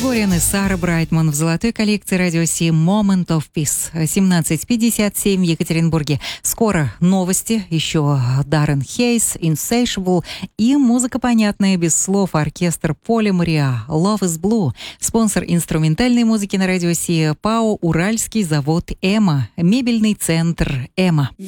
Григориан и Сара Брайтман в золотой коллекции радио Си Moment of Peace. 17:57 в Екатеринбурге. Скоро новости, еще Даррен Хейс, Insatiable и музыка понятная без слов, оркестр Поля Мариа, Love is Blue. Спонсор инструментальной музыки на радио Си ПАО «Уральский завод Эма», мебельный центр Эма.